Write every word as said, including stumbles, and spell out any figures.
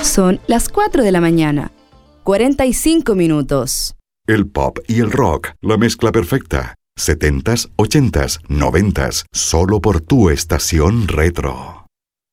Son las cuatro de la mañana, cuarenta y cinco minutos. El pop y el rock, la mezcla perfecta. Setentas, ochentas, noventas, solo por tu estación retro.